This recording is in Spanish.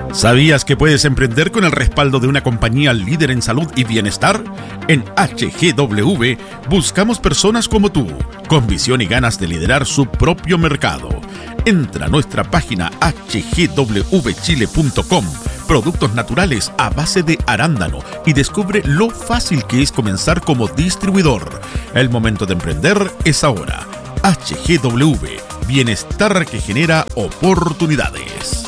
¿Sabías que puedes emprender con el respaldo de una compañía líder en salud y bienestar? En HGW buscamos personas como tú, con visión y ganas de liderar su propio mercado. Entra a nuestra página hgwchile.com, productos naturales a base de arándano, y descubre lo fácil que es comenzar como distribuidor. El momento de emprender es ahora. HGW, bienestar que genera oportunidades.